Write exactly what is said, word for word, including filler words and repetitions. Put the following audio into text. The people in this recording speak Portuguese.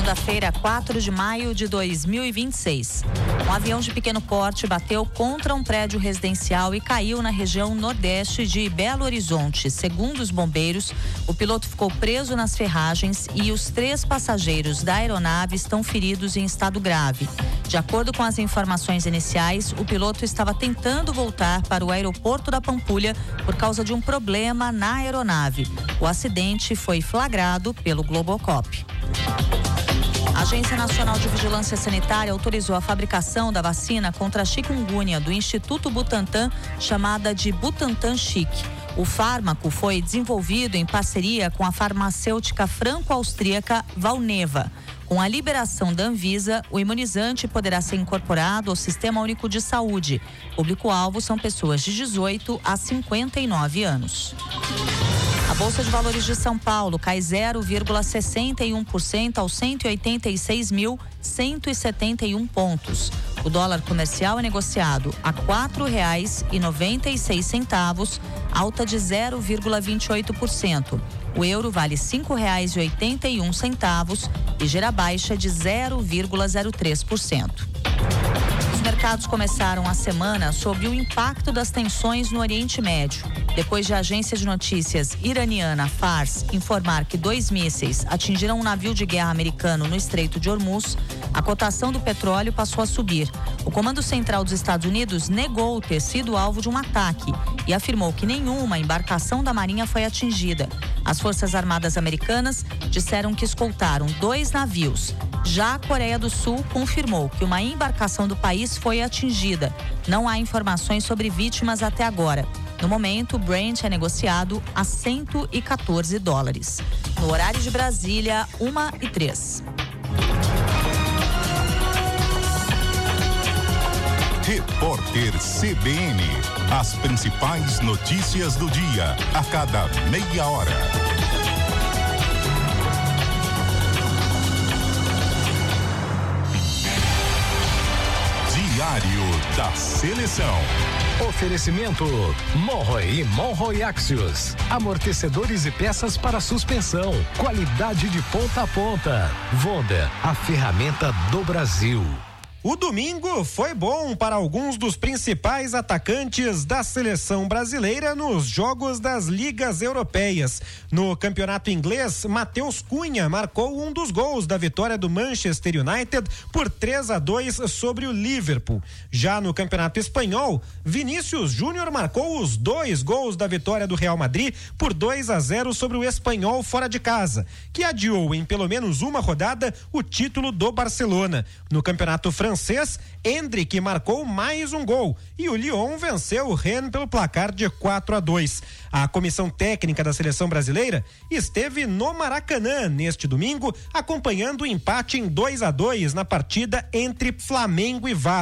Segunda-feira, quatro de maio de dois mil e vinte e seis. Um avião de pequeno porte bateu contra um prédio residencial e caiu na região nordeste de Belo Horizonte. Segundo os bombeiros, o piloto ficou preso nas ferragens e os três passageiros da aeronave estão feridos em estado grave. De acordo com as informações iniciais, o piloto estava tentando voltar para o aeroporto da Pampulha por causa de um problema na aeronave. O acidente foi flagrado pelo Globocop. A Agência Nacional de Vigilância Sanitária autorizou a fabricação da vacina contra a chikungunya do Instituto Butantan, chamada de Butantan Chic. O fármaco foi desenvolvido em parceria com a farmacêutica franco-austríaca Valneva. Com a liberação da Anvisa, o imunizante poderá ser incorporado ao Sistema Único de Saúde. Público-alvo são pessoas de dezoito a cinquenta e nove anos. A Bolsa de Valores de São Paulo cai zero vírgula sessenta e um por cento aos cento e oitenta e seis mil cento e setenta e um pontos. O dólar comercial é negociado a quatro reais e noventa e seis centavos, alta de zero vírgula vinte e oito por cento. O euro vale cinco reais e oitenta e um centavos e gera baixa de zero vírgula zero três por cento. Os mercados começaram a semana sob o impacto das tensões no Oriente Médio. Depois de a agência de notícias iraniana Fars informar que dois mísseis atingiram um navio de guerra americano no Estreito de Hormuz, a cotação do petróleo passou a subir. O Comando Central dos Estados Unidos negou ter sido alvo de um ataque e afirmou que nenhuma embarcação da Marinha foi atingida. As Forças Armadas Americanas disseram que escoltaram dois navios. Já a Coreia do Sul confirmou que uma embarcação do país foi atingida. Não há informações sobre vítimas até agora. No momento, o Brent é negociado a cento e quatorze dólares. No horário de Brasília, uma e três. Repórter C B N. As principais notícias do dia, a cada meia hora. Diário da Seleção. Oferecimento Monroe e Monroe Axios. Amortecedores e peças para suspensão. Qualidade de ponta a ponta. Vonda, a ferramenta do Brasil. O domingo foi bom para alguns dos principais atacantes da seleção brasileira nos jogos das ligas europeias. No campeonato inglês, Matheus Cunha marcou um dos gols da vitória do Manchester United por três a dois sobre o Liverpool. Já no campeonato espanhol, Vinícius Júnior marcou os dois gols da vitória do Real Madrid por dois a zero sobre o Espanhol fora de casa, que adiou em pelo menos uma rodada o título do Barcelona. No campeonato francês, francês, Endrick marcou mais um gol e o Lyon venceu o Rennes pelo placar de quatro a dois. A comissão técnica da seleção brasileira esteve no Maracanã neste domingo, acompanhando o empate em dois a dois na partida entre Flamengo e Vasco.